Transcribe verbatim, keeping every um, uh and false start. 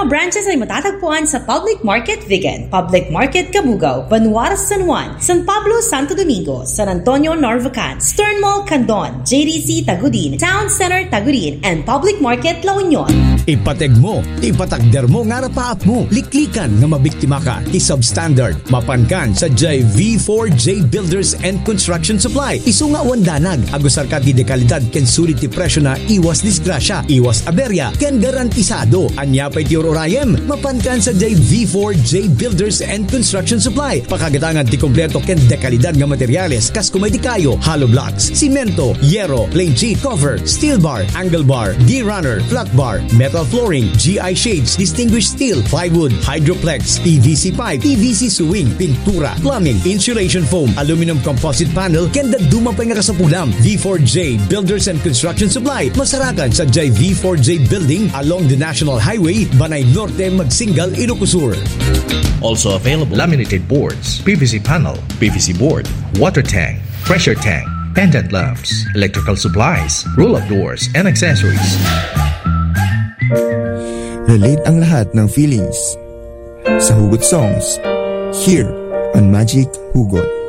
mga branches ay matatagpuan sa Public Market Vigan, Public Market Cabugao, Banuar San Juan, San Pablo Santo Domingo, San Antonio Narvacan, Stern Mall Candon, J D C Tagudin, Town Center Tagudin, and Public Market La Union. Ipateg mo, ipatagder mo nga rapaap mo, liklikan nga mabiktima ka, isubstandard, mapankan sa J V four J Builders and Construction Supply. Isu nga wandanag, agusar ka di dekalidad ken sulit ti presyo na iwas disgrasya, iwas aberya, ken garantisado. Anya pa'y ti ororayem, mapankan sa J V four J Builders and Construction Supply. Pakagatangan ti kompleto ken dekalidad nga materyales, kas kumay di kayo, hollow blocks, simento, yero, plain sheet, cover, steel bar, angle bar, D-runner, flat bar, metal flooring, G I shades, distinguished steel, plywood, hydroplex, P V C pipe, P V C suwing, pintura, plumbing, insulation foam, aluminum composite panel, ken daduma pa nga kasapulam. V four J Builders and Construction Supply. Masarakan sa J V four J Building along the National Highway, Banay Norte, Magsingal, Ilocosur. Also available laminated boards, P V C panel, P V C board, water tank, pressure tank, pendant lamps, electrical supplies, roll-up doors, and accessories. Relate ang lahat ng feelings sa Hugot Songs here on Magic Hugot.